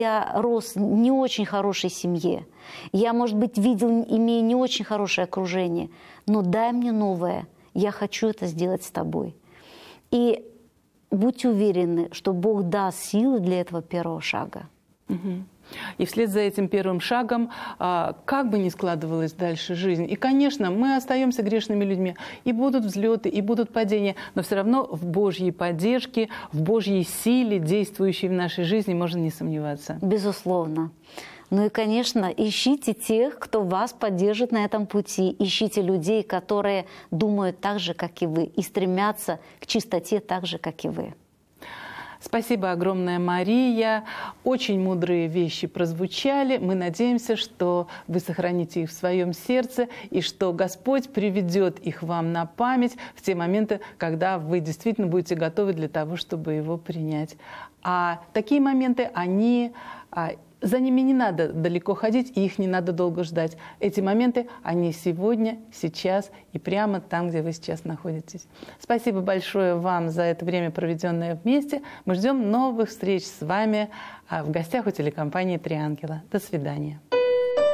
Я рос в не очень хорошей семье. Я, может быть, имея не очень хорошее окружение. Но дай мне новое. Я хочу это сделать с тобой. И будьте уверены, что Бог даст силы для этого первого шага. И вслед за этим первым шагом, как бы ни складывалась дальше жизнь, и, конечно, мы остаемся грешными людьми, и будут взлеты, и будут падения, но все равно в Божьей поддержке, в Божьей силе, действующей в нашей жизни, можно не сомневаться. Безусловно. Ну и, конечно, ищите тех, кто вас поддержит на этом пути. Ищите людей, которые думают так же, как и вы, и стремятся к чистоте так же, как и вы. Спасибо огромное, Мария. Очень мудрые вещи прозвучали. Мы надеемся, что вы сохраните их в своем сердце и что Господь приведет их вам на память в те моменты, когда вы действительно будете готовы для того, чтобы его принять. А такие моменты, за ними не надо далеко ходить, и их не надо долго ждать. Эти моменты, они сегодня, сейчас и прямо там, где вы сейчас находитесь. Спасибо большое вам за это время, проведенное вместе. Мы ждем новых встреч с вами в гостях у телекомпании «Три ангела». До свидания.